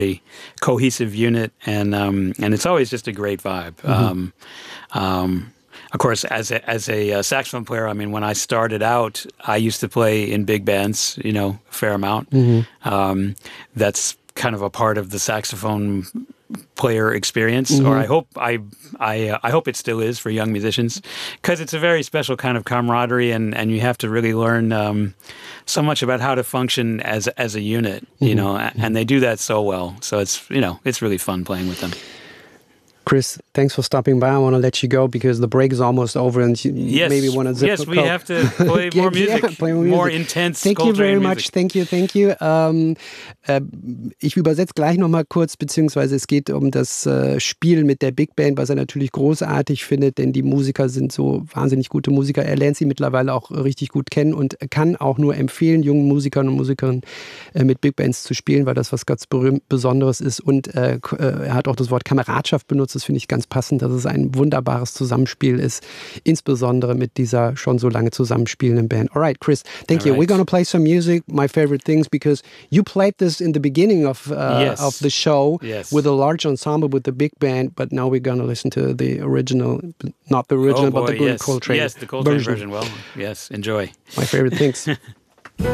cohesive unit, and it's always just a great vibe. Of course, as a saxophone player, I mean, when I started out, I used to play in big bands, a fair amount. That's kind of a part of the saxophone player experience, or I hope it still is for young musicians, because it's a very special kind of camaraderie, and you have to really learn so much about how to function as a unit, and they do that so well. So it's really fun playing with them. Chris, thanks for stopping by. I want to let you go because the break is almost over, and you maybe want to zip. Yes, we have to play more music, play more more intense. Thank you very much. Thank you. Ich übersetze gleich nochmal kurz, beziehungsweise es geht um das Spiel mit der Big Band, was er natürlich großartig findet, denn die Musiker sind so wahnsinnig gute Musiker. Er lernt sie mittlerweile auch richtig gut kennen und kann auch nur empfehlen, jungen Musikern und Musikerinnen mit Big Bands zu spielen, weil das was ganz Besonderes ist. Und er hat auch das Wort Kameradschaft benutzt. Das finde ich ganz passend, dass es ein wunderbares Zusammenspiel ist, insbesondere mit dieser schon so lange zusammenspielenden Band. All right, Chris, thank you. We're going to play some music, my favorite things, because you played this in the beginning of the show with a large ensemble with the big band, but now we're going to listen to the original, not the original, but the Coltrane Yes, the Coltrane version. Well, yes, enjoy. My favorite things.